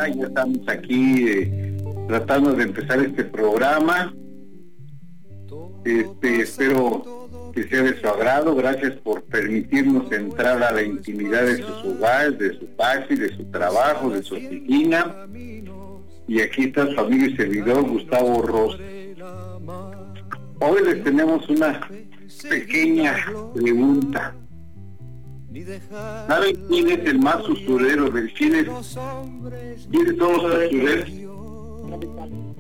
Ya estamos aquí tratando de empezar este programa. Espero que sea de su agrado. Gracias por permitirnos entrar a la intimidad de sus hogares, de su taxi, de su trabajo, de su oficina. Y aquí está su amigo y servidor Gustavo Ros. Hoy les tenemos una pequeña pregunta. ¿Saben quién es el más usurero? ¿Quién es todos los usureros?